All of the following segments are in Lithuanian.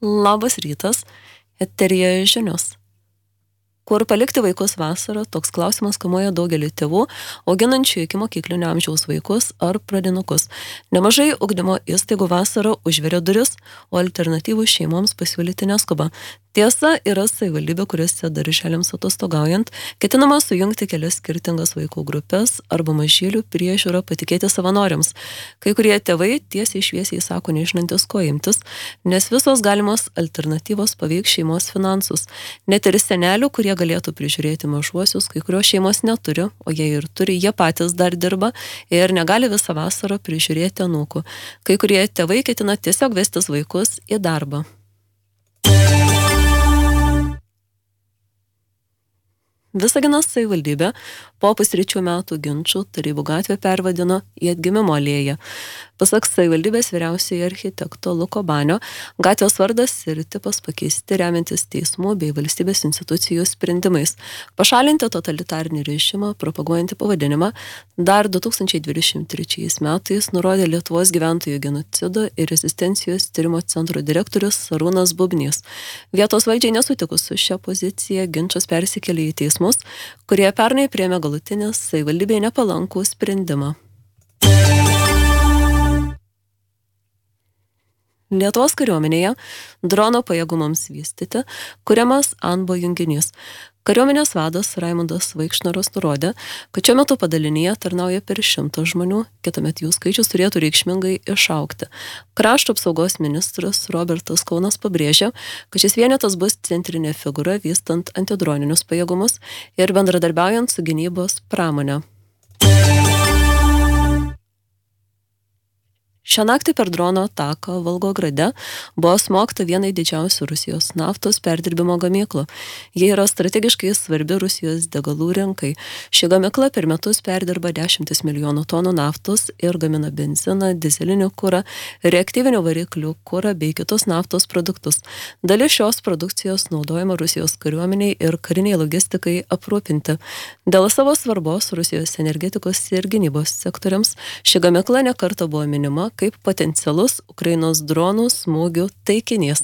Labas rytas, eteryje žinios. Kur palikti vaikus vasarą, toks klausimas kamuoja daugelį tėvų, auginančių iki mokyklinio amžiaus vaikus ar pradinukus. Nemažai ugdymo įstaigų vasarą užveria duris, o alternatyvų šeimoms pasiūlyti neskuba. Tiesa, yra savivaldybių, kuriuose darželiams atostogaujant ketinama sujungti kelias skirtingas vaikų grupės arba mažylių priežiūrą patikėti savanoriams. Kai kurie tėvai tiesiai šviesiai sako nežinantis ko imtis, nes visos galimos alternatyvos paveiks šeimos finansus. Net ir senelių, kurie galėtų prižiūrėti mažuosius, kai kurios šeimos neturi, o jei ir turi, jie patys dar dirba ir negali visą vasarą prižiūrėti anūkų. Kai kurie tėvai ketina tiesiog vestis vaikus į darbą. Visaginos savivaldybė po pusryčių metų ginčų Tarybų gatvę pervadino į Atgimimo alėją. Pasak savivaldybės vyriausiojo architekto Luko Banio, gatvės vardas ir tipas pakeisti remiantis teismų bei valstybės institucijų sprendimais. Pašalinti totalitarinį režimą, propaguojantį pavadinimą, dar 2023 metais nurodė Lietuvos gyventojų genocido ir rezistencijos tyrimo centro direktorius Arūnas Bubnys. Vietos valdžiai nesutikus su šia pozicija, ginčas persikėlė į teismus, kurie pernai priėmė galutinį savivaldybei nepalankų sprendimą. Lietuvos kariuomenėje drono pajėgumams vystyti kuriamas ANBO junginys. Kariuomenės vadas Raimundas Vaikšnoras nurodė, kad šiuo metu padalinyje tarnauja per 100 žmonių, kitamet jų skaičius turėtų reikšmingai išaugti. Krašto apsaugos ministras Robertas Kaunas pabrėžė, kad šis vienetas bus centrinė figūra vystant antidroninius pajėgumus ir bendradarbiaujant su gynybos pramone. Šią naktį per drono ataką Volgograde buvo smogta vienai didžiausių Rusijos naftos perdirbimo gamyklų. Jie yra strategiškai svarbi Rusijos degalų rinkai. Ši gamykla per metus perdirba 10 milijonų tonų naftos ir gamina benziną, dizelinį kurą, reaktyvinių variklių kurą bei kitus naftos produktus. Dalis šios produkcijos naudojama Rusijos kariuomeniai ir kariniai logistikai aprūpinti. Dėl savo svarbos Rusijos energetikos ir gynybos sektoriams ši gamykla nekartą buvo minima kaip potencialus Ukrainos dronų smūgių taikinys.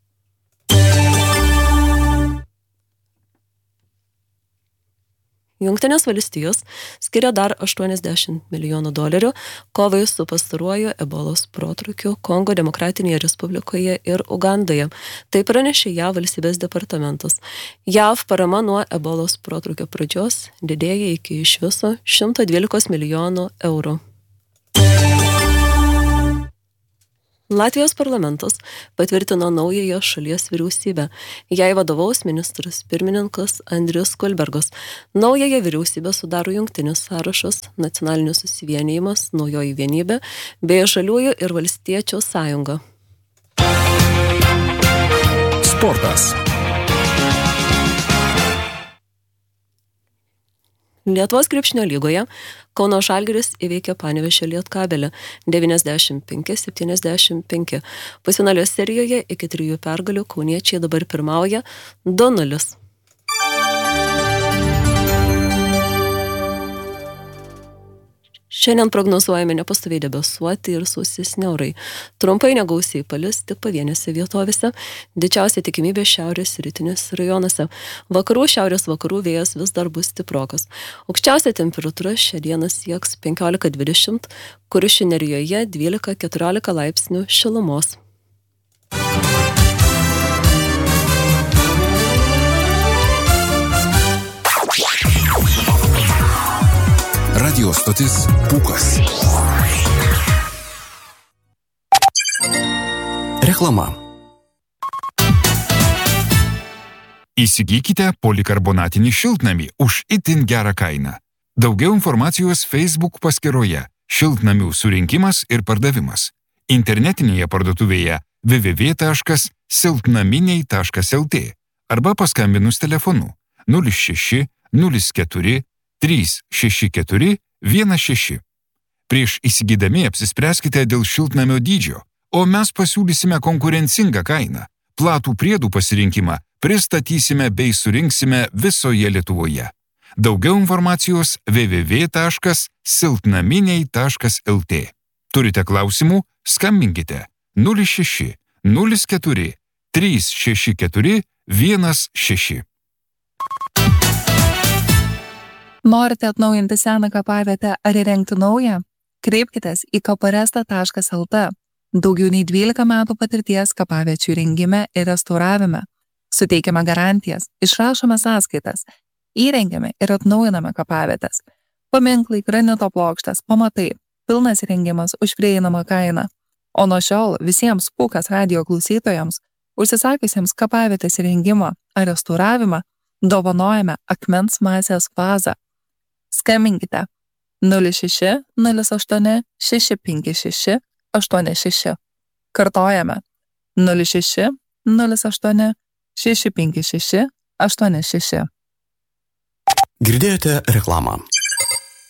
Jungtinės valstijos skiria dar $80 milijonų kovai su pastaruoju ebolos protrūkiu Kongo Demokratinėje Respublikoje ir Ugandoje. Tai pranešė JAV valstybės departamentas. JAV parama nuo ebolos protrūkio pradžios didėja iki iš viso $112 milijonų. Latvijos parlamentas patvirtino naująją šalies vyriausybę. Jai vadovaus ministras pirmininkas Andrius Kulbergas. Naująją vyriausybę sudaro jungtinis sąrašas, nacionalinis susivienijimas, naujoji vienybė bei Žaliųjų ir Valstiečių sąjunga. Sportas. Lietuvos krepšinio lygoje Kauno Žalgiris įveikė Panevėžio Lietkabelį 95-75. Pusfinalio serijoje iki 3 pergalių kauniečiai dabar pirmauja 2-0. Šiandien prognozuojami nepastoviai debesuoti ir sausesni orai. Trumpai negausiai palis tik pavienėse vietovėse. Didžiausia tikimybė šiaurės rytinėse rajonuose. Vakarų šiaurės vakarų vėjas vis dar bus stiprokas. Aukščiausia temperatūra šią dieną sieks 15-20, Kuršių Nerijoje 12-14 laipsnių šilumos. Radio stotis Pūkas. Reklama. Įsigykite polikarbonatinį šiltnamį už itin gerą kainą. Daugiau informacijos Facebook paskyroje Šiltnamių surinkimas ir pardavimas. Internetinėje parduotuvėje www.siltnaminiai.lt arba paskambinus telefonu 06 04 364 16. Prieš įsigydami apsispręskite dėl šiltnamio dydžio, o mes pasiūlysime konkurencingą kainą. Platų priedų pasirinkimą pristatysime bei surinksime visoje Lietuvoje. Daugiau informacijos www.siltnaminiai.lt. Turite klausimų? Skambinkite 06 04 364 16. Norite atnaujinti seną kapavietę ar įrengti naują? Kreipkitės į kaparesta.lt. Daugiau nei 12 metų patirties kapaviečių įrengime ir restauravime. Suteikiame garantijas, išrašome sąskaitas, įrengiame ir atnaujiname kapavietės. Paminklai, granito plokštės, pamatai, pilnas įrengimas už prieinamą kainą. O nuo šiol visiems Pūkas radijo klausytojams, užsisakiusiems kapavietės įrengimą ar restauravimą, dovanojame akmens masės vazą. Skambinkite 06 08 656 86. Kartojame 06 08 656 86. Girdėjote reklamą.